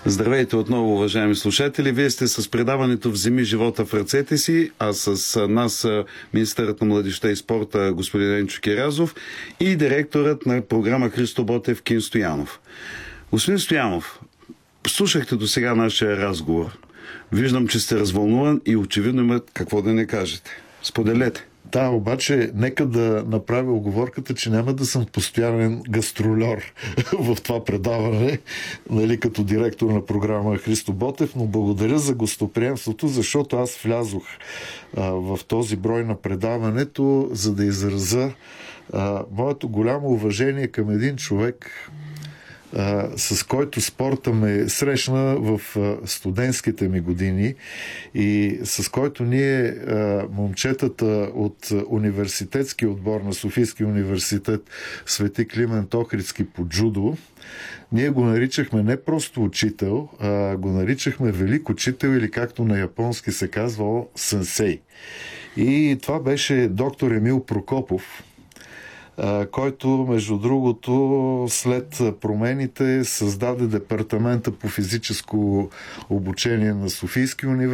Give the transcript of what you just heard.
Здравейте отново, уважаеми слушатели. Вие сте с предаването "Вземи живота в ръцете си", а с нас министърът на младежта и спорта господин Енчо Кирязов и директорът на програма Христо Ботев Кин Стоянов. Господин Стоянов, слушахте до сега нашия разговор. Виждам, че сте развълнуван и очевидно има какво да не кажете. Споделете. Да, обаче нека да направя уговорката, че няма да съм постоянен гастролер в това предаване, нали, като директор на програма Христо Ботев, но благодаря за гостоприемството, защото аз влязох в този брой на предаването, за да изразя моето голямо уважение към един човек, с който спорта ме срещна в студентските ми години и с който ние, момчетата от университетски отбор на Софийския университет Свети Климент Охридски по джудо, ние го наричахме не просто учител, а го наричахме велик учител, или както на японски се казва сенсей. И това беше доктор Емил Прокопов, който, между другото, след промените създаде департамента по физическо обучение на Софийския университет.